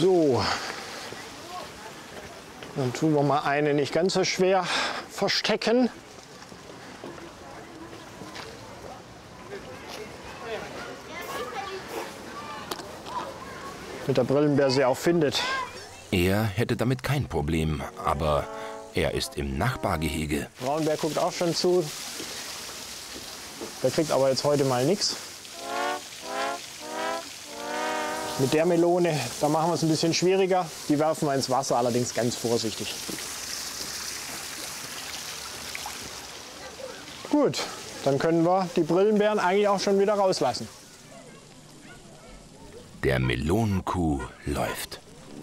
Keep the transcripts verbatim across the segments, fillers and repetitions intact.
So, dann tun wir mal eine nicht ganz so schwer verstecken. Mit der Brillenbär sie auch findet. Er hätte damit kein Problem, aber er ist im Nachbargehege. Braunbär guckt auch schon zu. Der kriegt aber jetzt heute mal nichts. Mit der Melone, da machen wir es ein bisschen schwieriger. Die werfen wir ins Wasser, allerdings ganz vorsichtig. Gut, dann können wir die Brillenbeeren eigentlich auch schon wieder rauslassen. Der Melonenkuh läuft.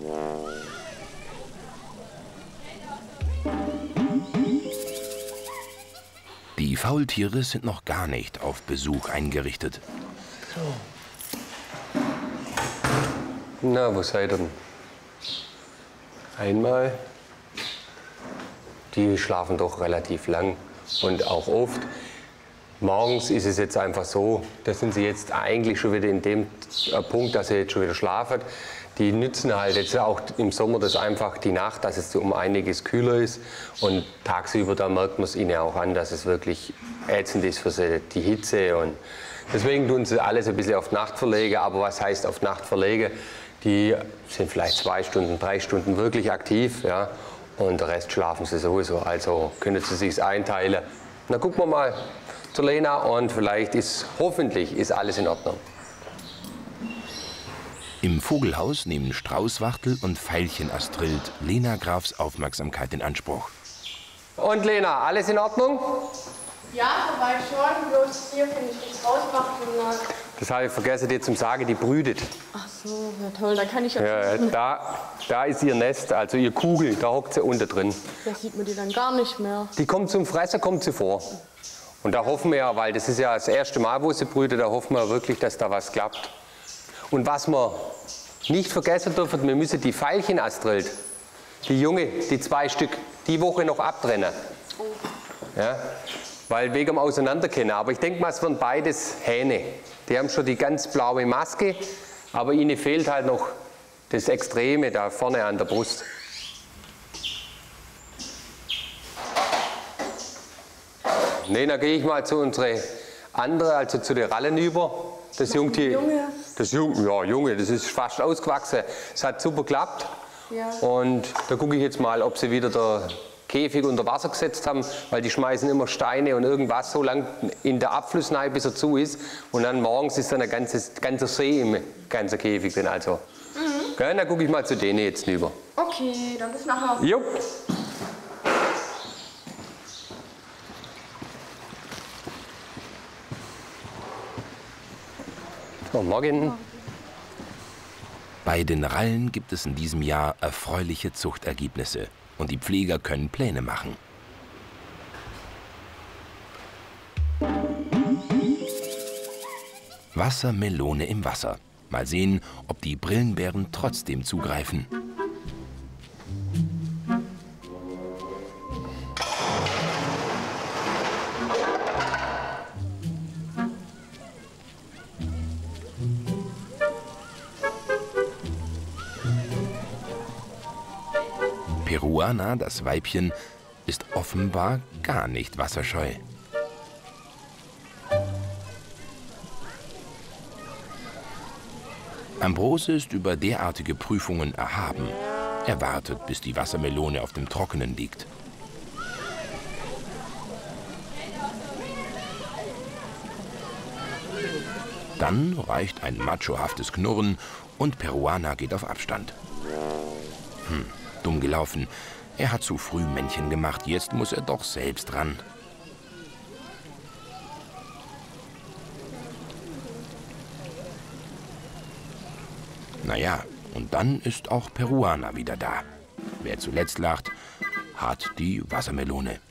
Die Faultiere sind noch gar nicht auf Besuch eingerichtet. Na, wo seid ihr denn? Einmal. Die schlafen doch relativ lang und auch oft. Morgens ist es jetzt einfach so, da sind sie jetzt eigentlich schon wieder in dem Punkt, dass sie jetzt schon wieder schlafen. Die nützen halt jetzt auch im Sommer das einfach die Nacht, dass es um einiges kühler ist. Und tagsüber, da merkt man es ihnen auch an, dass es wirklich ätzend ist für sie, die Hitze. Und deswegen tun sie alles ein bisschen auf Nacht verlegen. Aber was heißt auf Nacht verlegen? Die sind vielleicht zwei Stunden, drei Stunden wirklich aktiv. Ja? Und den Rest schlafen sie sowieso. Also können sie sich einteilen. Na, gucken wir mal zur Lena und vielleicht ist, hoffentlich ist alles in Ordnung. Im Vogelhaus nehmen Straußwachtel und Veilchenastrild Lena Grafs Aufmerksamkeit in Anspruch. Und Lena, alles in Ordnung? Ja, soweit schon. Bloß hier finde ich nichts rauswachteln. Das habe ich vergessen dir zu sagen, die brütet. Ach so, ja toll, da kann ich ja... Ja, da, da ist ihr Nest, also ihr Kugel, da hockt sie unten drin. Da sieht man die dann gar nicht mehr. Die kommt zum Fressen, kommt sie vor. Und da hoffen wir ja, weil das ist ja das erste Mal, wo sie brütet, da hoffen wir wirklich, dass da was klappt. Und was wir nicht vergessen dürfen, wir müssen die Veilchenastrild, die Junge, die zwei Stück, die Woche noch abtrennen. Ja, weil wegen dem Auseinanderkennen. Aber ich denke mal, es werden beides Hähne. Die haben schon die ganz blaue Maske, aber ihnen fehlt halt noch das Extreme da vorne an der Brust. Ne, dann gehe ich mal zu unsere andere, also zu den Rallen über. Das Jungtier, Junge. das Junge, ja Junge, das ist fast ausgewachsen. Es hat super geklappt. Ja. Und da gucke ich jetzt mal, ob sie wieder der Käfig unter Wasser gesetzt haben, weil die schmeißen immer Steine und irgendwas so lang in der Abfluss rein, bis er zu ist. Und dann morgens ist dann ein ganzes, ganzer See im ganzen Käfig drin. Also. Mhm. Gell, dann gucke ich mal zu denen jetzt rüber. Okay, dann bis nachher. Jo. Guten Morgen. Bei den Rallen gibt es in diesem Jahr erfreuliche Zuchtergebnisse und die Pfleger können Pläne machen. Wassermelone im Wasser. Mal sehen, ob die Brillenbären trotzdem zugreifen. Peruana, das Weibchen, ist offenbar gar nicht wasserscheu. Ambrose ist über derartige Prüfungen erhaben. Er wartet, bis die Wassermelone auf dem Trockenen liegt. Dann reicht ein machohaftes Knurren und Peruana geht auf Abstand. Hm. Dumm gelaufen. Er hat zu früh Männchen gemacht, jetzt muss er doch selbst ran. Naja, und dann ist auch Peruana wieder da. Wer zuletzt lacht, hat die Wassermelone.